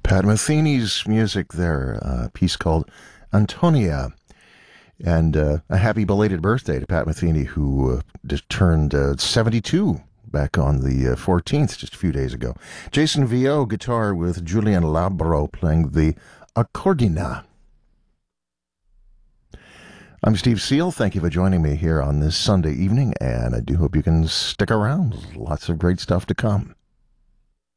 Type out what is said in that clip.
Pat Metheny's music there, a piece called Antonia. And a happy belated birthday to Pat Metheny, who just turned 72 back on the 14th, just a few days ago. Jason Vio, guitar with Julian Labro playing the accordina. I'm Steve Seal. Thank you for joining me here on this Sunday evening, and I do hope you can stick around. Lots of great stuff to come.